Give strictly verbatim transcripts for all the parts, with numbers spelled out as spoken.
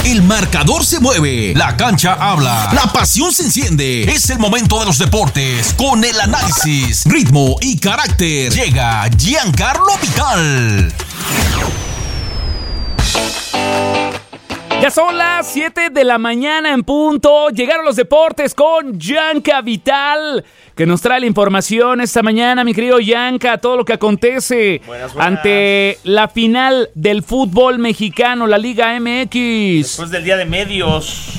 El marcador se mueve, la cancha habla, la pasión se enciende. Es el momento de los deportes con el análisis, ritmo y carácter. Llega Giancarlo Vital. Ya son las siete de la mañana en punto. Llegaron los deportes con Yanka Vital, que nos trae la información esta mañana, mi querido Yanka, todo lo que acontece buenas, buenas. ante la final del fútbol mexicano, la Liga M X. Después del Día de Medios.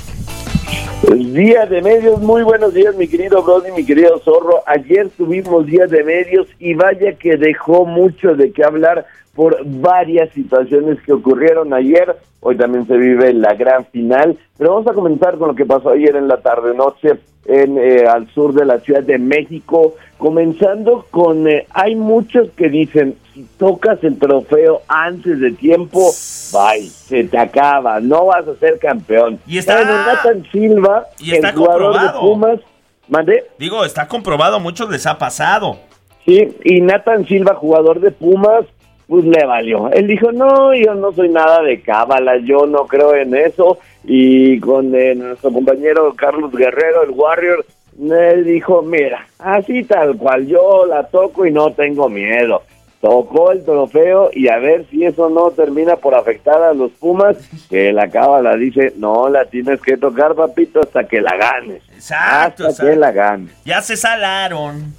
El Día de Medios, muy buenos días, mi querido Brody, mi querido Zorro. Ayer tuvimos Día de Medios y vaya que dejó mucho de qué hablar por varias situaciones que ocurrieron ayer. Hoy también se vive la gran final, pero vamos a comenzar con lo que pasó ayer en la tarde-noche en eh, al sur de la Ciudad de México, comenzando con, eh, hay muchos que dicen, si tocas el trofeo antes de tiempo, bye, se te acaba, no vas a ser campeón. Y está... Bueno, Nathan Silva, y está el jugador comprobado. de Pumas, ¿mandé? Digo, está comprobado, muchos les ha pasado. Sí, y Nathan Silva, jugador de Pumas, pues le valió. Él dijo, no, yo no soy nada de cábala, yo no creo en eso. Y con eh, nuestro compañero Carlos Guerrero, el Warrior, él dijo, mira, así tal cual, yo la toco y no tengo miedo. Tocó el trofeo y a ver si eso no termina por afectar a los Pumas, que la cábala dice, no la tienes que tocar, papito, hasta que la ganes. Exacto, hasta exacto. que la ganes. Ya se salaron.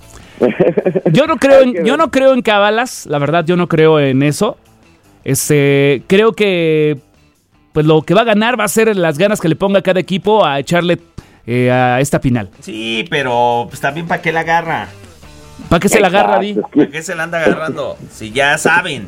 Yo no creo en, yo no creo en cábalas, la verdad, yo no creo en eso. Este, creo que pues lo que va a ganar va a ser las ganas que le ponga cada equipo a echarle eh, a esta final. Sí, pero pues también ¿para qué la agarra? ¿Para qué se la agarra, Di? ¿Para qué se la anda agarrando? Si ya saben.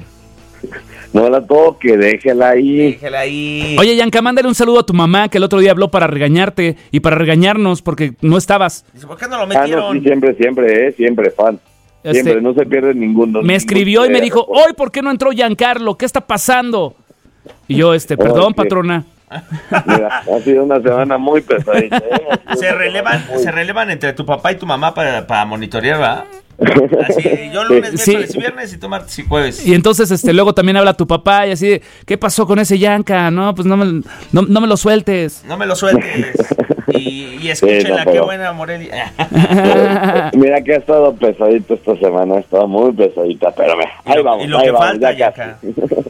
No la toque, déjela ahí. Déjela ahí. Oye, Yanka, mándale un saludo a tu mamá, que el otro día habló para regañarte y para regañarnos porque no estabas. Dice, ¿por qué no lo metieron? Ah, no, sí, siempre, siempre, eh, siempre, fan. Este, siempre, no se pierde ninguno. Me escribió y me dijo, hoy, ¿por qué no entró Giancarlo? ¿Qué está pasando? Y yo, este, perdón, okay. patrona. Mira, ha sido una semana muy pesadita, ¿eh? Se relevan, muy... se relevan entre tu papá y tu mamá para, para monitorear, ¿verdad? Así, yo lunes, miércoles sí. y viernes y tú martes y jueves. Y entonces este luego también habla tu papá y así de, ¿qué pasó con ese Yanka? No, pues no me, no, no me lo sueltes. No me lo sueltes. Y, y escúchenla, sí, no, qué buena Morelia. Mira que ha estado pesadito esta semana, ha estado muy pesadita, pero mira, ahí vamos. Y lo ahí que vamos, falta, ya casi.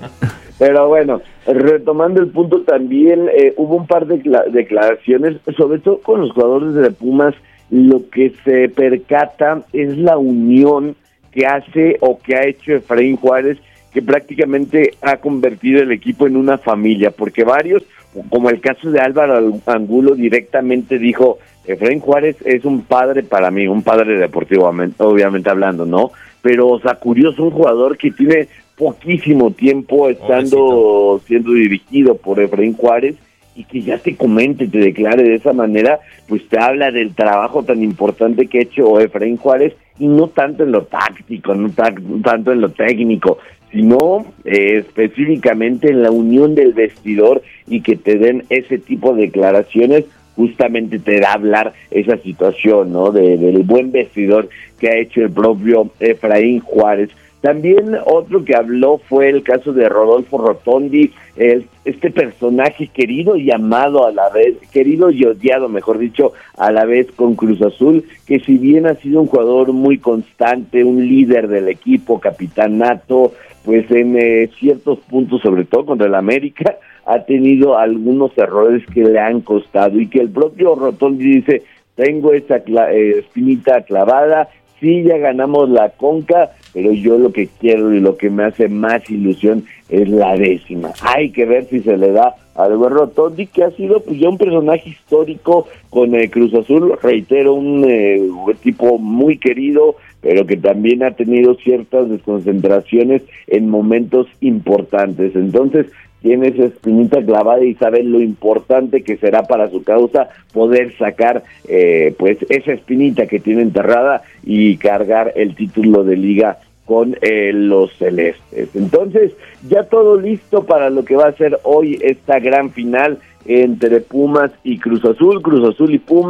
Pero bueno, retomando el punto también, eh, hubo un par de cla- declaraciones, sobre todo con los jugadores de Pumas. Lo que se percata es la unión que hace o que ha hecho Efraín Juárez, que prácticamente ha convertido el equipo en una familia, porque varios, como el caso de Álvaro Angulo, directamente dijo, Efraín Juárez es un padre para mí, un padre deportivo, obviamente hablando, ¿no? Pero, o sea, curioso, un jugador que tiene poquísimo tiempo estando Pobrecito. siendo dirigido por Efraín Juárez, y que ya te comente, te declare de esa manera, pues te habla del trabajo tan importante que ha hecho Efraín Juárez, y no tanto en lo táctico, no, ta- no tanto en lo técnico, sino eh, específicamente en la unión del vestidor, y que te den ese tipo de declaraciones, justamente te da a hablar esa situación, ¿no? De, del buen vestidor que ha hecho el propio Efraín Juárez. También otro que habló fue el caso de Rodolfo Rotondi, el, este personaje querido y amado a la vez, querido y odiado, mejor dicho, a la vez con Cruz Azul, que si bien ha sido un jugador muy constante, un líder del equipo, capitán nato, pues en eh, ciertos puntos, sobre todo contra el América, ha tenido algunos errores que le han costado, y que el propio Rotondi dice, tengo esa cla- eh, espinita clavada, sí, ya ganamos la Conca, pero yo lo que quiero y lo que me hace más ilusión es la décima. Hay que ver si se le da algo a Rotondi, que ha sido pues ya un personaje histórico con eh, Cruz Azul, reitero, un eh, tipo muy querido, pero que también ha tenido ciertas desconcentraciones en momentos importantes. Entonces, tiene esa espinita clavada y sabe lo importante que será para su causa poder sacar eh, pues esa espinita que tiene enterrada y cargar el título de liga con eh, los celestes. Entonces, ya todo listo para lo que va a ser hoy esta gran final entre Pumas y Cruz Azul, Cruz Azul y Pumas,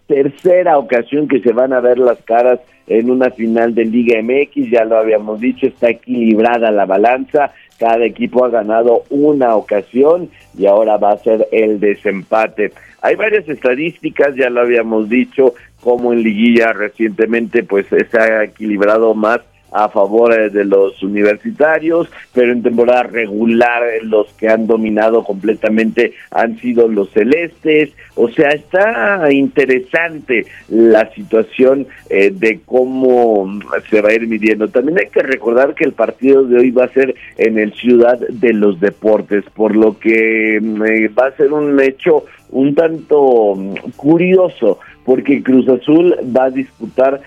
tercera ocasión que se van a ver las caras en una final de Liga M X, ya lo habíamos dicho, está equilibrada la balanza, cada equipo ha ganado una ocasión y ahora va a ser el desempate. Hay varias estadísticas, ya lo habíamos dicho, como en liguilla recientemente pues se ha equilibrado más a favor de los universitarios, pero en temporada regular los que han dominado completamente han sido los celestes. O sea, está interesante la situación eh, de cómo se va a ir midiendo. También hay que recordar que el partido de hoy va a ser en el Ciudad de los Deportes, por lo que eh, va a ser un hecho un tanto curioso, porque Cruz Azul va a disputar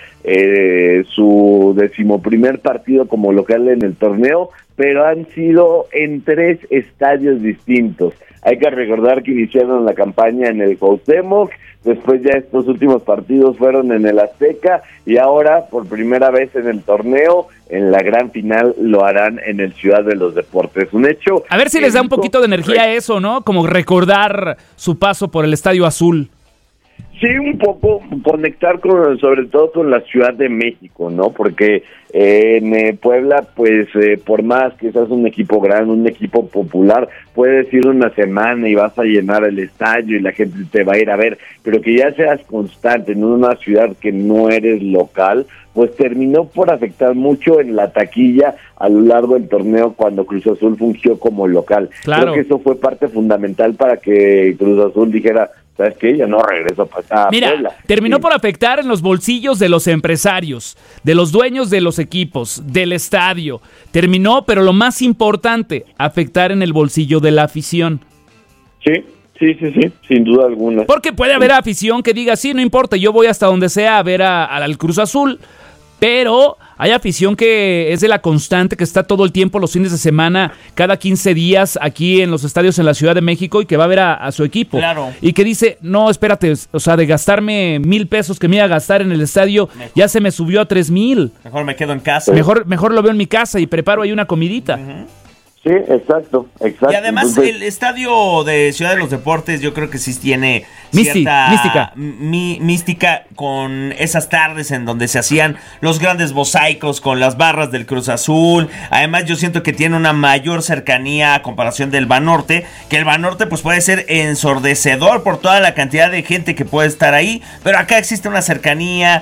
eh, su decimoprimer partido como local en el torneo, pero han sido en tres estadios distintos. Hay que recordar que iniciaron la campaña en el Cuauhtémoc, después ya estos últimos partidos fueron en el Azteca y ahora por primera vez en el torneo, en la gran final, lo harán en el Ciudad de los Deportes. Un hecho... A ver si les da un poquito de energía eso, ¿no? Como recordar su paso por el Estadio Azul. Sí, un poco conectar con, sobre todo con la Ciudad de México, ¿no? Porque eh, en eh, Puebla, pues, eh, por más que seas un equipo grande, un equipo popular, puedes ir una semana y vas a llenar el estadio y la gente te va a ir a ver, pero que ya seas constante en una ciudad que no eres local, pues terminó por afectar mucho en la taquilla a lo largo del torneo cuando Cruz Azul fungió como local. Claro. Creo que eso fue parte fundamental para que Cruz Azul dijera, ¿sabes qué? Ya no regreso para Mira, Puebla. terminó Sí. por afectar en los bolsillos de los empresarios, de los dueños de los equipos, del estadio. Terminó, pero lo más importante, afectar en el bolsillo de la afición. Sí, sí, sí, sí, sin duda alguna. Porque puede haber afición que diga, sí, no importa, yo voy hasta donde sea a ver a- al Cruz Azul, pero hay afición que es de la constante, que está todo el tiempo los fines de semana, cada quince días aquí en los estadios en la Ciudad de México y que va a ver a, a su equipo. Claro. Y que dice, no, espérate, o sea, de gastarme mil pesos que me iba a gastar en el estadio, Mejor. ya se me subió a tres mil. Mejor me quedo en casa. Mejor, mejor lo veo en mi casa y preparo ahí una comidita. Uh-huh. Sí, exacto, exacto. Y además Entonces, el estadio de Ciudad de los Deportes yo creo que sí tiene Misti- cierta mística. mi- mística con esas tardes en donde se hacían los grandes mosaicos con las barras del Cruz Azul. Además yo siento que tiene una mayor cercanía a comparación del Banorte, que el Banorte pues puede ser ensordecedor por toda la cantidad de gente que puede estar ahí, pero acá existe una cercanía,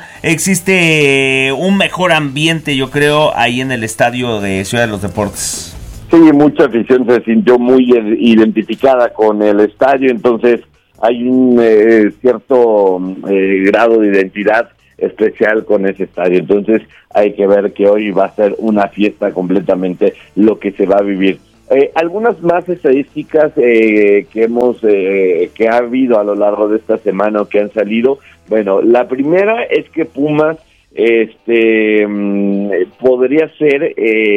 existe un mejor ambiente yo creo ahí en el estadio de Ciudad de los Deportes. sí, mucha afición se sintió muy identificada con el estadio, entonces hay un eh, cierto eh, grado de identidad especial con ese estadio. Entonces hay que ver que hoy va a ser una fiesta completamente lo que se va a vivir. Eh, algunas más estadísticas eh, que hemos eh, que ha habido a lo largo de esta semana o que han salido. Bueno, la primera es que Pumas este mmm, podría ser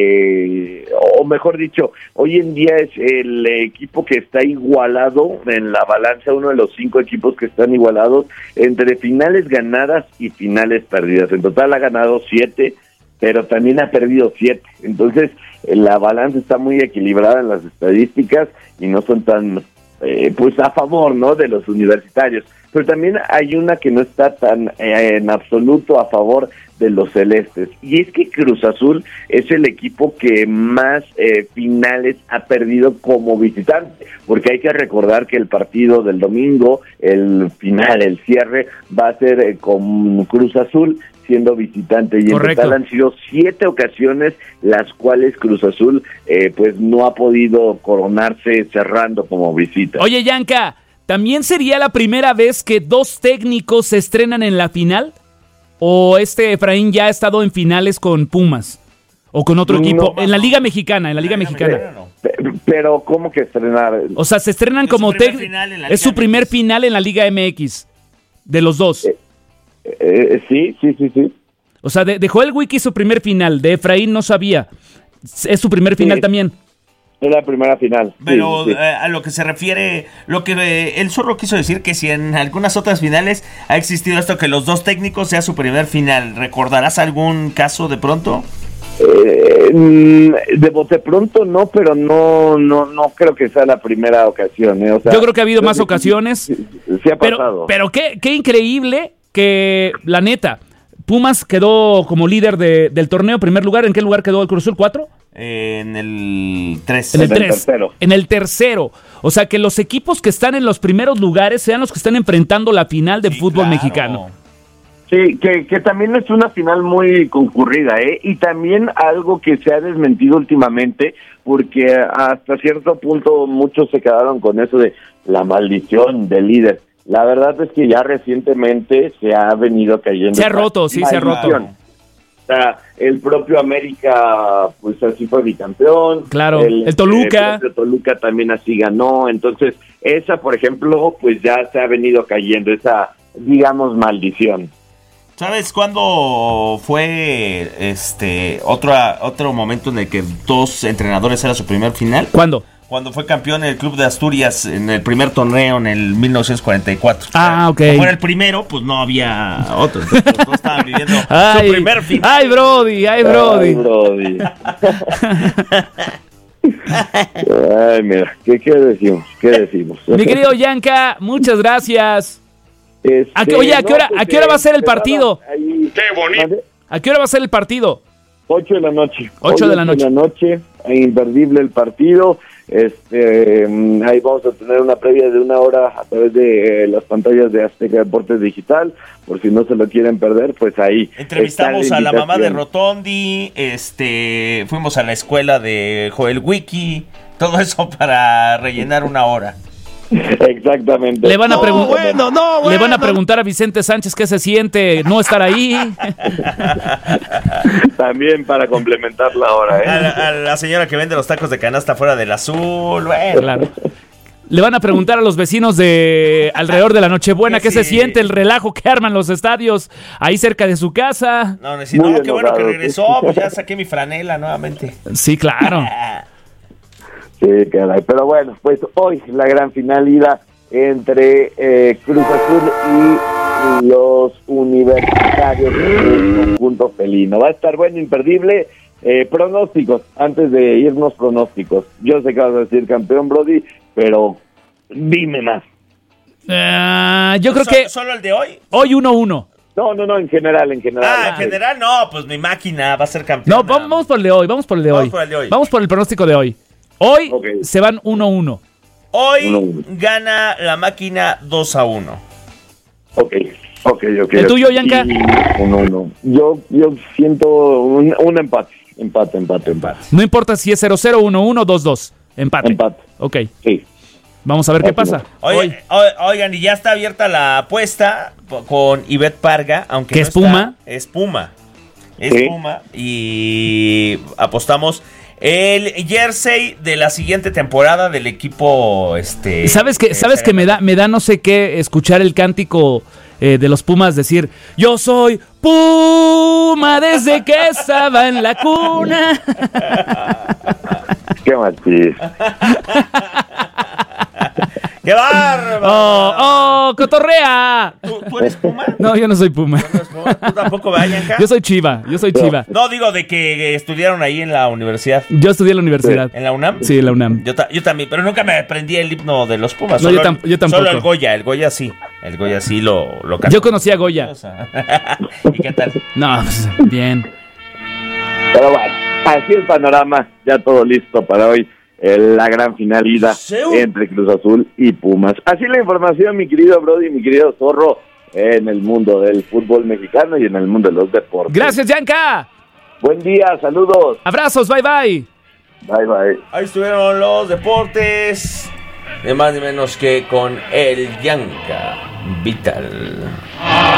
eh, o mejor dicho, hoy en día es el equipo que está igualado en la balanza, uno de los cinco equipos que están igualados entre finales ganadas y finales perdidas. En total ha ganado siete, pero también ha perdido siete. Entonces la balanza está muy equilibrada en las estadísticas y no son tan eh, pues a favor, ¿no?, de los universitarios. Pero también hay una que no está tan eh, en absoluto a favor de los celestes, y es que Cruz Azul es el equipo que más eh, finales ha perdido como visitante, porque hay que recordar que el partido del domingo, el final, el cierre, va a ser eh, con Cruz Azul siendo visitante, y Correcto. en total han sido siete ocasiones las cuales Cruz Azul eh, pues no ha podido coronarse cerrando como visita. Oye, Yanka, ¿también sería la primera vez que dos técnicos se estrenan en la final? ¿O este Efraín ya ha estado en finales con Pumas? ¿O con otro No, equipo? no. En la Liga Mexicana, en la Liga En la Mexicana. Mexicana, no. Pe- Pero ¿cómo que estrenar? O sea, se estrenan Es su como primer técnicos. final en la Es Liga su primer M X. final en la Liga M X. De los dos. Eh, eh, sí, sí, sí, sí. O sea, de, de Joel Wiki su primer final. De Efraín no sabía. Es su primer final Sí. también. Es la primera final. sí, Pero sí. eh, a lo que se refiere, lo que eh, el zorro quiso decir que si en algunas otras finales ha existido esto que los dos técnicos sea su primer final, ¿recordarás algún caso de pronto? Eh, de bote pronto no, pero no no no creo que sea la primera ocasión. ¿eh? O sea, yo creo que ha habido más ocasiones. Sí, sí ha pasado. Pero, pero qué, qué increíble que, la neta, Pumas quedó como líder de, del torneo, primer lugar. ¿En qué lugar quedó el Cruz Azul? ¿Cuatro? Eh, en el tres. En el, En el tres. tercero. En el tercero. O sea, que los equipos que están en los primeros lugares sean los que están enfrentando la final del Sí, fútbol claro. mexicano. Sí, que, que también es una final muy concurrida, ¿eh? Y también algo que se ha desmentido últimamente, porque hasta cierto punto muchos se quedaron con eso de la maldición del líder. La verdad es que ya recientemente se ha venido cayendo. Se ha roto, sí, se ha roto. maldición. O sea, el propio América, pues así fue bicampeón. Claro, el Toluca. El propio Toluca también así ganó. Entonces, esa, por ejemplo, pues ya se ha venido cayendo, esa, digamos, maldición. ¿Sabes cuándo fue este otro, otro momento en el que dos entrenadores era su primer final? ¿Cuándo? Cuando fue campeón el Club de Asturias en el primer torneo en el mil novecientos cuarenta y cuatro. Ah, ok. Como era el primero, pues no había otro. Entonces, los dos estaban viviendo Ay, su primer final. ay, Brody, ay, Brody. Ay, Brody. Ay, mira, ¿qué, qué decimos? ¿Qué decimos? Mi querido Yanka, muchas gracias. Este, ¿A qué- oye, ¿a qué hora- pues, a qué hora va a ser el se partido? daban ahí- ¡Qué bonito! ¿A qué hora va a ser el partido? Ocho de la noche. Ocho Hoy de la noche. de la noche, imperdible el partido. Este, mm, ahí vamos a tener una previa de una hora a través de eh, las pantallas de Azteca Deportes Digital, por si no se lo quieren perder, pues ahí. Entrevistamos está a la mamá de invitación. Rotondi, este, fuimos a la escuela de Joel Wiki, todo eso para rellenar una hora. Exactamente. Le van a No, preguntar, bueno, no, le van a preguntar a Vicente Sánchez qué se siente no estar ahí. También para complementar la hora, A ¿eh? la, a la señora que vende los tacos de canasta fuera del azul, bueno. Claro. Le van a preguntar a los vecinos de alrededor de la Nochebuena qué se Sí. siente el relajo que arman los estadios ahí cerca de su casa. No, necesito, Muy no, qué bueno que enojado, regresó, sí. pues ya saqué mi franela nuevamente. Sí, claro. Sí, caray. Pero bueno, pues hoy la gran finalidad entre eh, Cruz Azul y los universitarios del conjunto felino. Va a estar bueno, imperdible. Eh, pronósticos, antes de irnos, pronósticos. Yo sé que vas a decir campeón, Brody, pero dime más. Ah, yo creo ¿So- que ¿Solo el de hoy? hoy uno uno. No, no, no, en general, en general. Ah, en general no, pues mi máquina va a ser campeón. No, vamos, vamos por el de hoy, vamos por el de Vamos hoy. por el de hoy. Vamos por el pronóstico de hoy. Hoy Ok. se van uno uno. Hoy Uno, uno. gana la máquina dos a uno. Ok, ok, ok. ¿El tuyo, Y- Yanka? Uno, uno. Yo, yo siento un, un empate, empate, empate, empate. No importa si es cero cero, uno uno, dos dos. Empate. Empate. Ok, Sí. vamos a ver qué Así pasa. Oye, Hoy. o- oigan, y ya está abierta la apuesta po- con Ivette Parga, aunque ¿Qué no es está- Puma? Es Puma. Es Sí. Puma. Y apostamos el jersey de la siguiente temporada del equipo. Este. ¿Sabes que, eh, sabes que me da, me da no sé qué escuchar el cántico eh, de los Pumas decir: yo soy Puma desde que estaba en la cuna? Qué machis. ¡Qué bárbaro! ¡Oh, oh, cotorrea! ¿Tú, tú eres Puma? No, yo no soy Puma. ¿Tú eres Puma? ¿Tú tampoco vayan acá? Yo soy Chiva, yo soy Chiva. No, digo de que estudiaron ahí en la universidad. Yo estudié en la universidad. ¿En la UNAM? Sí, en la UNAM. Yo, ta- yo también, pero nunca me aprendí el himno de los Pumas. No, solo yo tam- el- yo tampoco. Solo el Goya, el Goya sí. El Goya sí lo, lo cantó. Yo conocí a Goya. ¿Y qué tal? No, pues, bien. Pero bueno, así el panorama, ya todo listo para hoy. eh, La gran finalidad Seu. entre Cruz Azul y Pumas. Así la información, mi querido Brody, mi querido Zorro, en el mundo del fútbol mexicano y en el mundo de los deportes. Gracias, Yanka. Buen día, saludos. Abrazos, bye bye. Bye, bye. Ahí estuvieron los deportes. De más ni menos que con el Yanka Vital.